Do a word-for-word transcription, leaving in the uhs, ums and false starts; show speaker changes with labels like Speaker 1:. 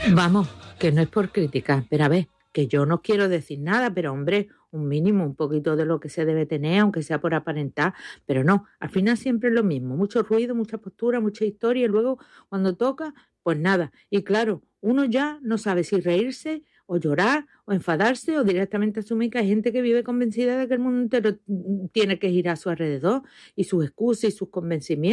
Speaker 1: Vamos, que no es por criticar, pero a ver, que yo no quiero decir nada, pero hombre, un mínimo, un poquito de lo que se debe tener, aunque sea por aparentar, pero no, al final siempre es lo mismo, mucho ruido, mucha postura, mucha historia, y luego cuando toca, pues nada. Y claro, uno ya no sabe si reírse o llorar o enfadarse o directamente asumir que hay gente que vive convencida de que el mundo entero mm, tiene que girar a su alrededor y sus excusas y sus convencimientos.